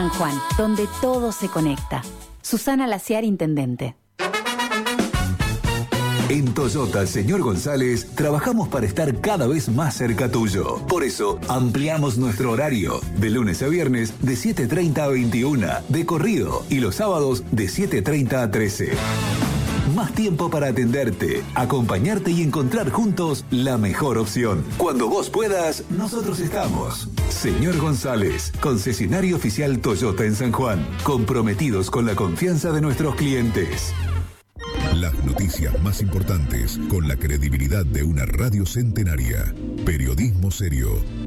San Juan, donde todo se conecta. Susana Laciar, intendente. En Toyota Señor González trabajamos para estar cada vez más cerca tuyo. Por eso ampliamos nuestro horario de lunes a viernes de 7:30 a 21 de corrido y los sábados de 7:30 a 13. Más tiempo para atenderte, acompañarte y encontrar juntos la mejor opción. Cuando vos puedas, nosotros estamos. Señor González, concesionario oficial Toyota en San Juan, comprometidos con la confianza de nuestros clientes. Las noticias más importantes con la credibilidad de una radio centenaria. Periodismo serio.